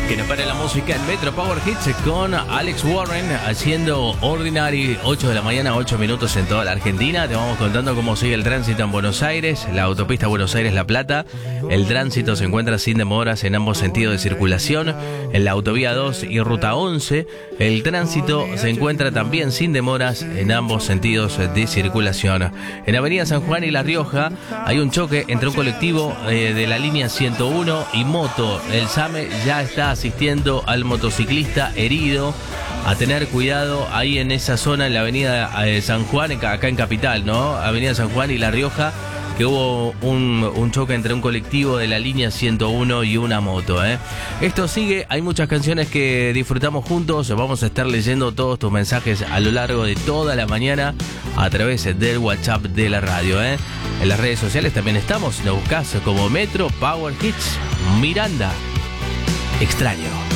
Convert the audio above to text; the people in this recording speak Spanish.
Que no pare la música en Metro Power Hits con Alex Warren haciendo Ordinary. 8 de la mañana, 8 minutos en toda la Argentina. Te vamos contando cómo sigue el tránsito en Buenos Aires, la autopista Buenos Aires-La Plata. El tránsito se encuentra sin demoras en ambos sentidos de circulación. En la autovía 2 y ruta 11, el tránsito se encuentra también sin demoras en ambos sentidos de circulación. En Avenida San Juan y La Rioja hay un choque entre un colectivo de la línea 101 y moto. El SAME ya está asistiendo al motociclista herido. A tener cuidado ahí en esa zona, en la avenida San Juan, acá en Capital, ¿no? Avenida San Juan y La Rioja, que hubo un choque entre un colectivo de la línea 101 y una moto, ¿eh? Esto sigue, hay muchas canciones que disfrutamos juntos. Vamos a estar leyendo todos tus mensajes a lo largo de toda la mañana a través del WhatsApp de la radio, ¿eh? En las redes sociales también estamos, nos buscás como Metro Power Hits. Miranda, Extraño.